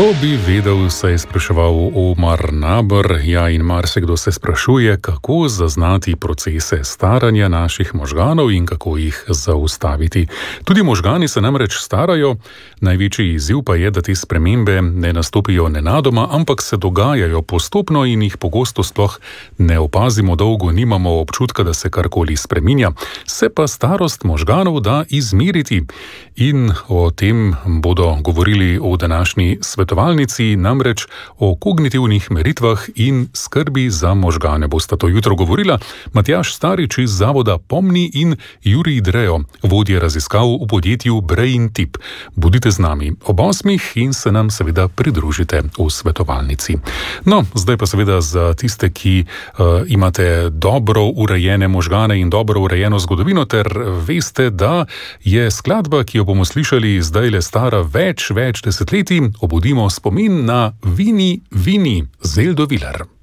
Ko bi vedel, se je spraševal Omar Nabr, in marsikdo se sprašuje, kako zaznati procese staranja naših možganov in kako jih zaustaviti. Tudi možgani se namreč starajo, največji izziv pa je, da te spremembe ne nastopijo nenadoma, ampak se dogajajo postopno in jih pogosto sploh ne opazimo dolgo, nimamo občutka, da se karkoli spreminja. Se pa starost možganov da izmeriti. In o tem bodo govorili v današnji svetovalnici, namreč o kognitivnih meritvah in skrbi za možgane. Bosta to jutro govorila Matjaž Starič iz Zavoda Pomni in Jurij Drejo, vodje raziskav v podjetju BrainTip. Budite z nami ob 8 in se nam seveda pridružite v svetovalnici. No, zdaj pa seveda za tiste, ki imate dobro urejene možgane in dobro urejeno zgodovino, ter veste, da je skladba, ki jo bomo slišali, zdajle stara več desetletij. Obudimo spomin na Vini, Vini, Zeldo Viler.